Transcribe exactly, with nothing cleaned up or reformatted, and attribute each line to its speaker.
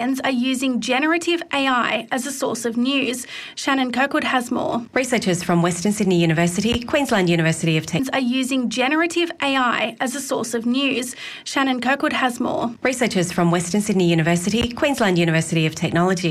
Speaker 1: are using generative A I as a source of news. Shannon Kirkwood has more.
Speaker 2: Researchers from Western Sydney University, Queensland University of Technology
Speaker 1: are using generative A I as a source of news. Shannon Kirkwood has more.
Speaker 2: Researchers from Western Sydney University, Queensland University of Technology